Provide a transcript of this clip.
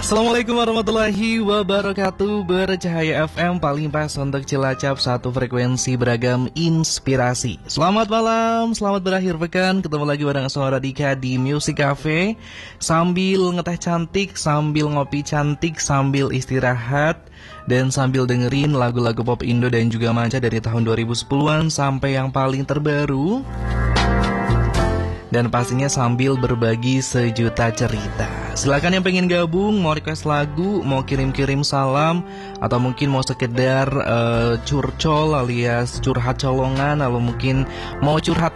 Assalamualaikum warahmatullahi wabarakatuh. Bercahaya FM paling pas untuk Cilacap, satu frekuensi beragam inspirasi. Selamat malam, selamat berakhir pekan. Ketemu lagi bareng Suara Dika di Music Cafe. Sambil ngeteh cantik, sambil ngopi cantik, sambil istirahat, dan sambil dengerin lagu-lagu pop Indo dan juga manca dari tahun 2010-an sampai yang paling terbaru. Dan pastinya sambil berbagi sejuta cerita. Silakan yang pengen gabung, mau request lagu, mau kirim-kirim salam, atau mungkin mau sekedar curcol alias curhat colongan, atau mungkin mau curhat